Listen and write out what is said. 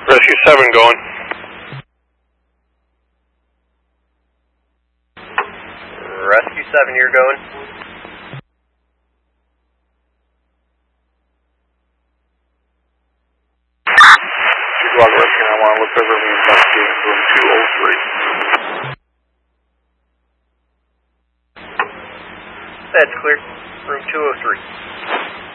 Rescue 7 going. Rescue 7, you're going. Chihuahua Rescue 911, look over me investigating room 203. That's clear. Room 203.